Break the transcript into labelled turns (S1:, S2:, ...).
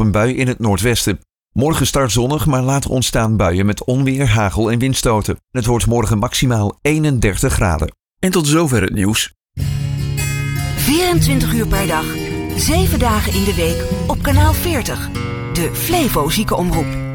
S1: een bui in het noordwesten. Morgen start zonnig, maar later ontstaan buien met onweer, hagel en windstoten. Het wordt morgen maximaal 31 graden. En tot zover het nieuws.
S2: 24 uur per dag, 7 dagen in de week op kanaal 40. De Flevo Ziekenomroep.